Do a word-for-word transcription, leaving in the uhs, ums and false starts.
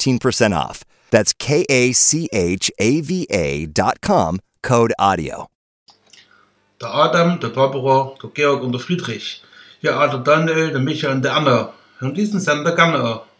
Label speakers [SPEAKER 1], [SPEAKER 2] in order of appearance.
[SPEAKER 1] fifteen percent off. That's K A C H A V A dot com, code AUDIO.
[SPEAKER 2] Der Adam, der Barbara, der Georg und der Friedrich. Ja, der Daniel, der Michael und der Anna. Hören diesen Sender gerne.